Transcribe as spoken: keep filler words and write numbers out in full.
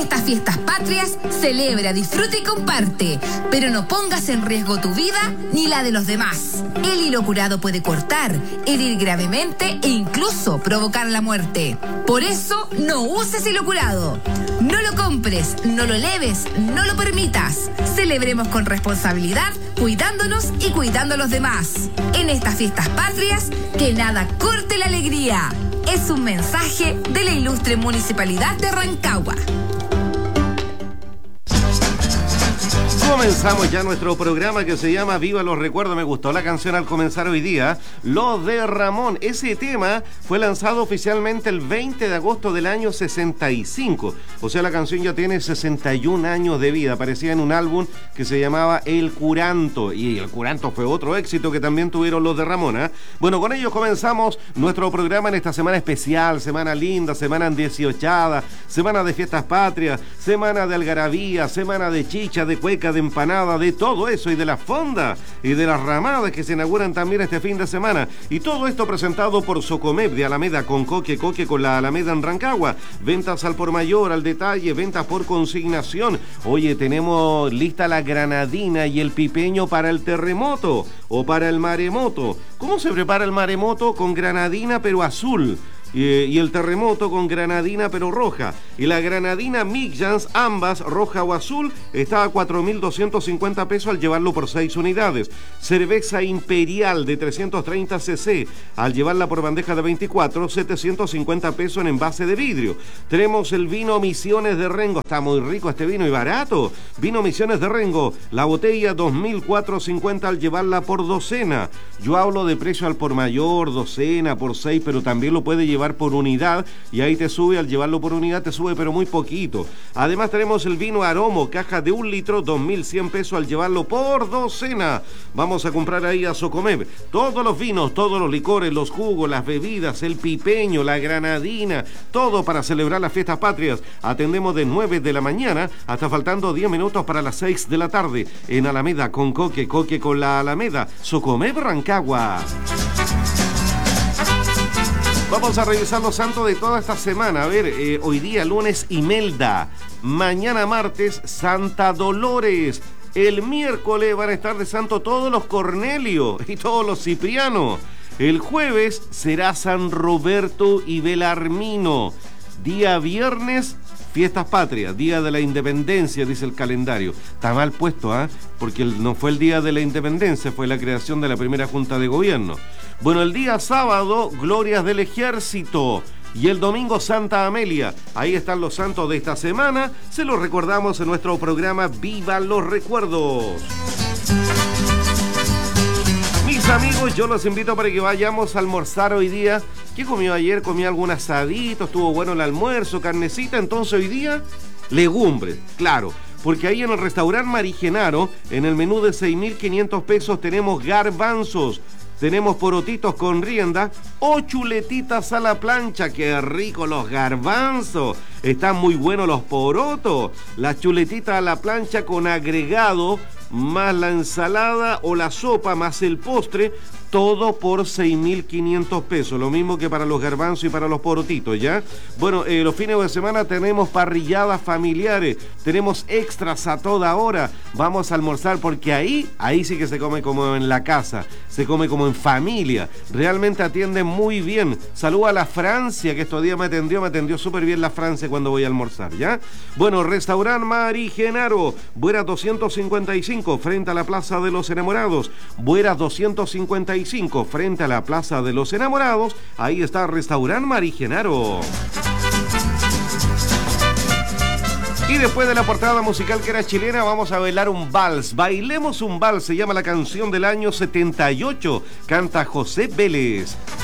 estas fiestas patrias, celebra, disfruta y comparte, pero no pongas en riesgo tu vida ni la de los demás. El hilo curado puede cortar, herir gravemente e incluso provocar la muerte. Por eso, no uses hilo curado. No lo compres, no lo leves, no lo permitas. Celebremos con responsabilidad, cuidándonos y cuidando a los demás. En estas fiestas patrias, que nada corte la alegría. Es un mensaje de la ilustre Municipalidad de Rancagua. Comenzamos ya nuestro programa que se llama Viva los Recuerdos. Me gustó la canción al comenzar hoy día. Lo de Ramón. Ese tema fue lanzado oficialmente el veinte de agosto del año sesenta y cinco. O sea, la canción ya tiene sesenta y un años de vida. Aparecía en un álbum que se llamaba El Curanto. Y El Curanto fue otro éxito que también tuvieron los de Ramón, ¿eh? Bueno, con ellos comenzamos nuestro programa en esta semana especial. Semana linda, semana dieciochada, semana de fiestas patrias, semana de algarabía, semana de chicha, de cueca, de empanada, de todo eso y de la fonda y de las ramadas que se inauguran también este fin de semana. Y todo esto presentado por Socomep de Alameda con Coque, Coque con la Alameda en Rancagua. Ventas al por mayor, al detalle, ventas por consignación. Oye, tenemos lista la granadina y el pipeño para el terremoto o para el maremoto. ¿Cómo se prepara el maremoto? Con granadina pero azul. Y, y el terremoto con granadina pero roja. Y la granadina Mixjans, ambas roja o azul, está a cuatro mil doscientos cincuenta pesos al llevarlo por seis unidades. Cerveza Imperial de trescientos treinta centilitros, al llevarla por bandeja de veinticuatro, setecientos cincuenta pesos en envase de vidrio. Tenemos el vino Misiones de Rengo, está muy rico este vino y barato. Vino Misiones de Rengo, la botella dos mil cuatrocientos cincuenta al llevarla por docena. Yo hablo de precio al por mayor, docena, por seis, pero también lo puede llevar por unidad y ahí te sube, al llevarlo por unidad te sube pero muy poquito. Además tenemos el vino Aromo, caja de un litro, dos mil cien pesos al llevarlo por docena. Vamos a comprar ahí a Socomep todos los vinos, todos los licores, los jugos, las bebidas, el pipeño, la granadina, todo para celebrar las fiestas patrias. Atendemos de nueve de la mañana hasta faltando diez minutos para las seis de la tarde en Alameda con Coque, Coque con la Alameda. Socomep Rancagua. Vamos a revisar los santos de toda esta semana. A ver, eh, hoy día lunes Imelda, mañana martes Santa Dolores, el miércoles van a estar de santo todos los Cornelio y todos los Cipriano, el jueves será San Roberto y Belarmino, día viernes fiestas patrias, día de la independencia, dice el calendario. Está mal puesto, ¿ah? ¿eh? Porque el, no fue el día de la independencia, fue la creación de la primera junta de gobierno. Bueno, el día sábado, glorias del ejército. Y el domingo, Santa Amelia. Ahí están los santos de esta semana. Se los recordamos en nuestro programa Viva los Recuerdos. Mis amigos, yo los invito para que vayamos a almorzar hoy día. ¿Qué comió ayer? Comí algún asadito, estuvo bueno el almuerzo, carnecita. Entonces hoy día, legumbres, claro. Porque ahí en el restaurante Mari Genaro, en el menú de seis mil quinientos pesos tenemos garbanzos, tenemos porotitos con rienda o chuletitas a la plancha. ¡Qué rico los garbanzos! Están muy buenos los porotos. Las chuletitas a la plancha con agregado, más la ensalada o la sopa, más el postre, todo por seis mil quinientos pesos, lo mismo que para los garbanzos y para los porotitos, ¿ya? Bueno, eh, los fines de semana tenemos parrilladas familiares, tenemos extras a toda hora, vamos a almorzar porque ahí, ahí sí que se come como en la casa, se come como en familia, realmente atienden muy bien. Saludo a la Francia, que estos días me atendió, me atendió súper bien la Francia cuando voy a almorzar, ¿ya? Bueno, restaurante Mari Genaro, Bueras doscientos cincuenta y cinco, frente a la Plaza de los Enamorados, Bueras doscientos cincuenta y cinco, frente a la Plaza de los Enamorados, ahí está Restaurante Mari Genaro. Y después de la portada musical que era chilena, vamos a bailar un vals. Bailemos un vals, se llama la canción del año setenta y ocho, canta José Vélez.